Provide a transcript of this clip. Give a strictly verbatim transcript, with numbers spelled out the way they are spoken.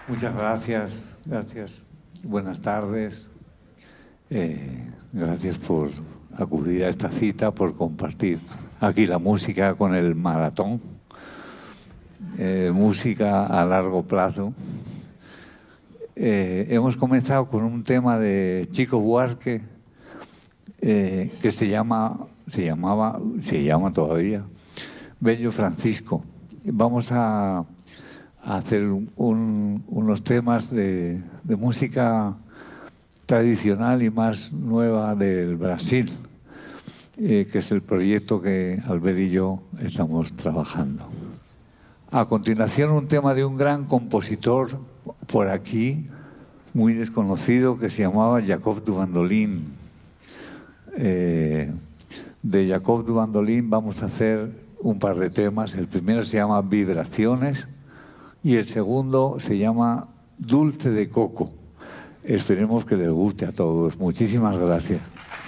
Muchas gracias, gracias. Buenas tardes. Eh, gracias por acudir a esta cita, por compartir aquí la música con el maratón. Eh, música a largo plazo. Eh, hemos comenzado con un tema de Chico Buarque eh, que se llama, se llamaba, se llama todavía Bello Francisco. Vamos a, a hacer un, un, unos temas de, de música tradicional y más nueva del Brasil, eh, que es el proyecto que Albert y yo estamos trabajando. A continuación, un tema de un gran compositor por aquí, muy desconocido, que se llamaba Jacob du Bandolin. Eh, de Jacob du Bandolin vamos a hacer un par de temas. El primero se llama Vibraciones y el segundo se llama Dulce de Coco. Esperemos que les guste a todos. Muchísimas gracias.